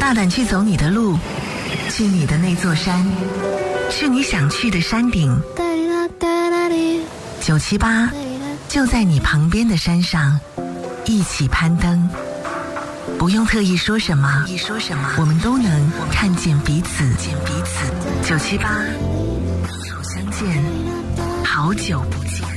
大胆去走你的路，去你的那座山，去你想去的山顶。978就在你旁边的山上，一起攀登。不用特意说什么，我们都能看见彼此。978，相见，好久不见。